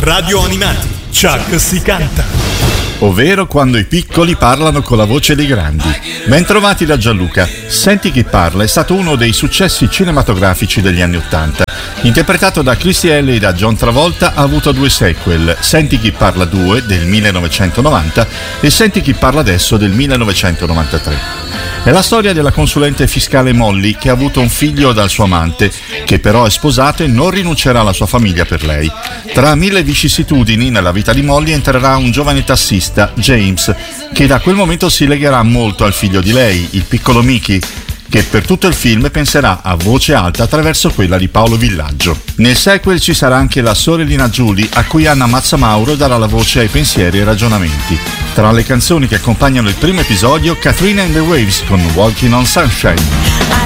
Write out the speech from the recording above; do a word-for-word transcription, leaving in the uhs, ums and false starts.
Radio Animati. Chuck si canta. Ovvero quando i piccoli parlano con la voce dei grandi. Bentrovati da Gianluca. Senti chi parla è stato uno dei successi cinematografici degli anni Ottanta. Interpretato da Christy Alley e da John Travolta, ha avuto due sequel, Senti chi parla due del millenovecentonovanta e Senti chi parla adesso del millenovecentonovantatré. È la storia della consulente fiscale Molly che ha avuto un figlio dal suo amante, che però è sposato e non rinuncerà alla sua famiglia per lei. Tra mille vicissitudini nella vita di Molly entrerà un giovane tassista, James, che da quel momento si legherà molto al figlio di lei, il piccolo Mickey, che per tutto il film penserà a voce alta attraverso quella di Paolo Villaggio. Nel sequel ci sarà anche la sorellina Julie, a cui Anna Mazzamauro darà la voce ai pensieri e ai ragionamenti. Tra le canzoni che accompagnano il primo episodio, Katrina and the Waves con Walking on Sunshine.